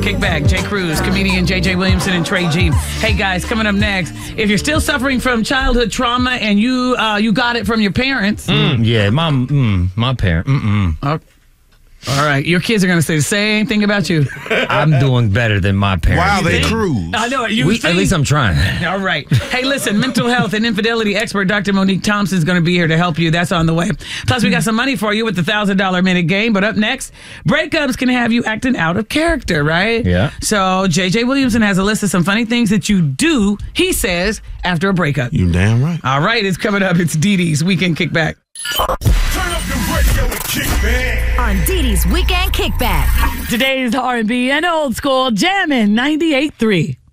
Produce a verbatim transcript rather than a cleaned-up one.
Kickback. Jay Cruz, comedian J J Williamson, and Trey G. Hey, guys, coming up next, if you're still suffering from childhood trauma and you uh, you got it from your parents. Mm, yeah, my, mm, my parent. Mm-mm. Oh, all right, your kids are going to say the same thing about you. I'm doing better than my parents. Wow, they did. cruise. I know. You We, at least I'm trying. All right. Hey, listen, mental health and infidelity expert Doctor Monique Thompson is going to be here to help you. That's on the way. Plus, we got some money for you with the one thousand dollars minute game. But up next, breakups can have you acting out of character, right? Yeah. So J J Williamson has a list of some funny things that you do, he says, after a breakup. You damn right. All right, it's coming up. It's Dee Dee's Weekend Kickback. Turn up the radio and kick back. On Dee Dee's Weekend Kickback. Today's R and B and old school jamming ninety-eight point three.